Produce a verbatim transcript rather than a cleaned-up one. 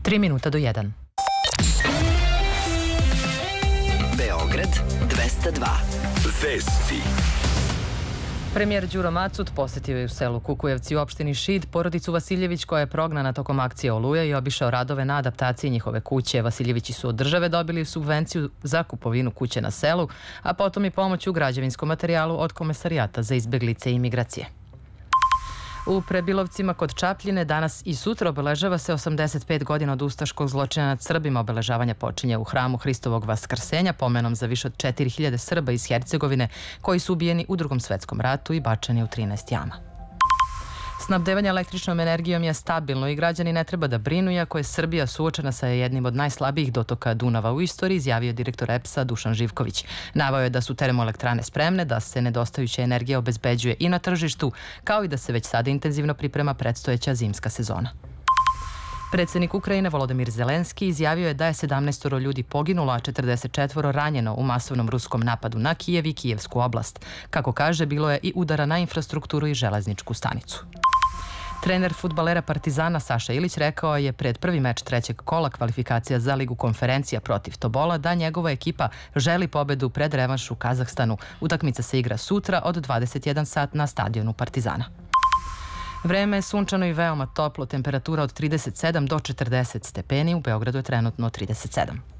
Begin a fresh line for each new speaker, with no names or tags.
Tri minuta do jedan.
Beograd dvesta dva. Vesti.
Premijer Đuro Macut posetio je u selu Kukujevci u opštini Šid porodicu Vasiljević koja je prognana tokom akcije Oluja i obišao radove na adaptaciji njihove kuće. Vasiljevići su od države dobili subvenciju za kupovinu kuće na selu, a potom i pomoć u građevinskom materijalu od Komesarijata za izbeglice i imigracije. U Prebilovcima kod Čapljine danas i sutra obeležava se osamdeset pet godina od ustaškog zločina nad Srbima. Obeležavanja počinje u hramu Hristovog Vaskrsenja, pomenom za više od četiri hiljade Srba iz Hercegovine koji su ubijeni u Drugom svetskom ratu i bačeni u trinaest jama. Snabdevanje električnom energijom je stabilno i građani ne treba da brinu, iako je Srbija suočena sa jednim od najslabijih dotoka Dunava u istoriji, izjavio direktor E P S-a Dušan Živković. Naveo je da su termoelektrane spremne, da se nedostajuća energija obezbeđuje i na tržištu, kao i da se već sada intenzivno priprema predstojeća zimska sezona. Predsednik Ukrajine Volodimir Zelenski izjavio je da je sedamnaestoro ljudi poginulo, a četrdeset četvoro ranjeno u masovnom ruskom napadu na Kijev i Kijevsku oblast. Kako kaže, bilo je i udara na infrastrukturu i železničku stanicu. Trener fudbalera Partizana Saša Ilić rekao je pred prvi meč trećeg kola kvalifikacija za Ligu konferencija protiv Tobola da njegova ekipa želi pobedu pred revanš u Kazahstanu. Utakmica se igra sutra od dvadeset jedan sat na stadionu Partizana. Vreme je sunčano i veoma toplo, temperatura od trideset sedam do četrdeset stepeni, u Beogradu je trenutno trideset sedam.